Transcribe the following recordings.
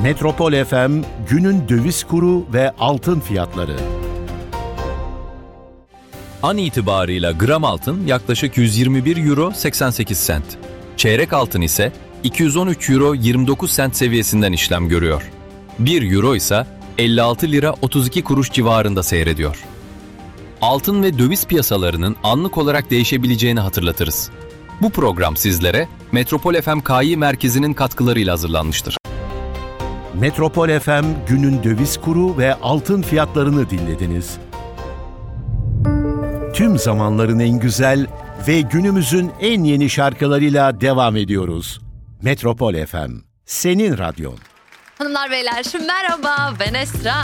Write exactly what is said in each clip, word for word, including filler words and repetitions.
Metropol F M günün döviz kuru ve altın fiyatları. An itibarıyla gram altın yaklaşık yüz yirmi bir euro seksen sekiz sent. Çeyrek altın ise iki yüz on üç euro yirmi dokuz sent seviyesinden işlem görüyor. bir euro ise elli altı lira otuz iki kuruş civarında seyrediyor. Altın ve döviz piyasalarının anlık olarak değişebileceğini hatırlatırız. Bu program sizlere Metropol F M K I merkezinin katkılarıyla hazırlanmıştır. Metropol F M günün döviz kuru ve altın fiyatlarını dinlediniz. Tüm zamanların en güzel ve günümüzün en yeni şarkılarıyla devam ediyoruz. Metropol F M, senin radyon. Hanımlar beyler, merhaba, ben Esra.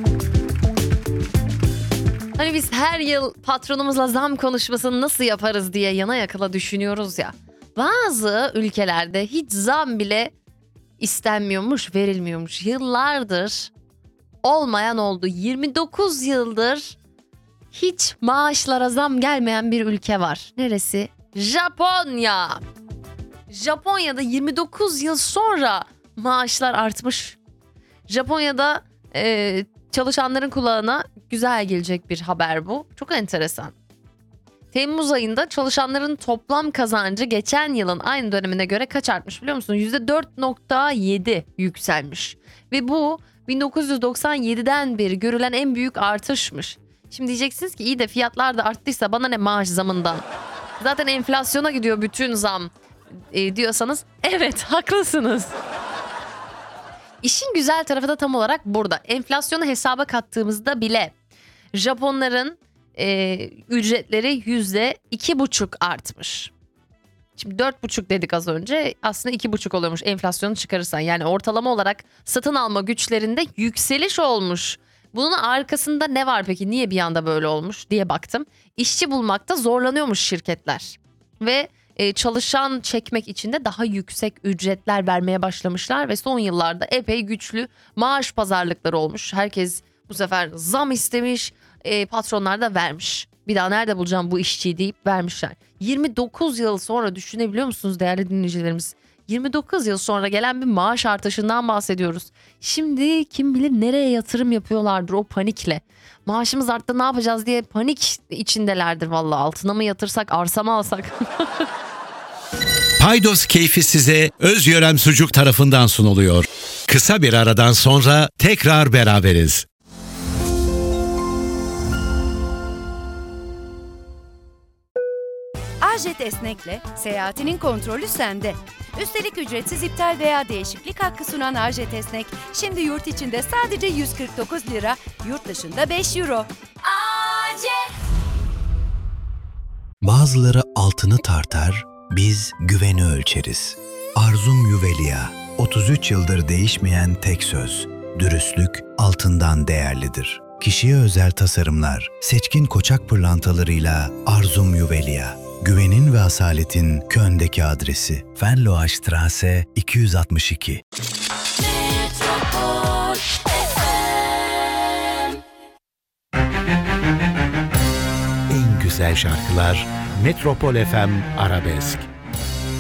Hani biz her yıl patronumuzla zam konuşmasını nasıl yaparız diye yana yakıla düşünüyoruz ya. Bazı ülkelerde hiç zam bile istenmiyormuş, verilmiyormuş. Yıllardır olmayan oldu. yirmi dokuz yıldır hiç maaşlara zam gelmeyen bir ülke var. Neresi? Japonya. Japonya'da yirmi dokuz yıl sonra maaşlar artmış. Japonya'da e, çalışanların kulağına güzel gelecek bir haber bu. Çok enteresan. Temmuz ayında çalışanların toplam kazancı geçen yılın aynı dönemine göre kaç artmış biliyor musun? yüzde dört virgül yedi yükselmiş. Ve bu bin dokuz yüz doksan yediden beri görülen en büyük artışmış. Şimdi diyeceksiniz ki iyi de fiyatlar da arttıysa bana ne maaş zamından? Zaten enflasyona gidiyor bütün zam e, diyorsanız evet haklısınız. İşin güzel tarafı da tam olarak burada. Enflasyonu hesaba kattığımızda bile Japonların e, ücretleri yüzde iki buçuk artmış. Şimdi dört buçuk dedik az önce, aslında iki buçuk oluyormuş enflasyonu çıkarırsan. Yani ortalama olarak satın alma güçlerinde yükseliş olmuş. Bunun arkasında ne var peki? Niye bir anda böyle olmuş diye baktım. İşçi bulmakta zorlanıyormuş şirketler. Ve e, çalışan çekmek için de daha yüksek ücretler vermeye başlamışlar. Ve son yıllarda epey güçlü maaş pazarlıkları olmuş. Herkes bu sefer zam istemiş, e, patronlar da vermiş. Bir daha nerede bulacağım bu işçiyi deyip vermişler. yirmi dokuz yıl sonra düşünebiliyor musunuz değerli dinleyicilerimiz? yirmi dokuz yıl sonra gelen bir maaş artışından bahsediyoruz. Şimdi kim bilir nereye yatırım yapıyorlardır o panikle. Maaşımız arttı ne yapacağız diye panik içindelerdir vallahi. Altına mı yatırsak, arsa mı alsak? Paydos keyfi size Özyörem Sucuk tarafından sunuluyor. Kısa bir aradan sonra tekrar beraberiz. Arjet Esnek'le seyahatinin kontrolü sende. Üstelik ücretsiz iptal veya değişiklik hakkı sunan Arjet Esnek, şimdi yurt içinde sadece yüz kırk dokuz lira, yurt dışında beş euro. Arjet! Bazıları altını tartar, biz güveni ölçeriz. Arzum Juvelia, otuz üç yıldır değişmeyen tek söz. Dürüstlük altından değerlidir. Kişiye özel tasarımlar, seçkin koçak pırlantalarıyla Arzum Juvelia. Güvenin ve asaletin Köln'deki adresi. Fenloastraße iki yüz altmış iki. Metropol F M. En güzel şarkılar Metropol F M Arabesk.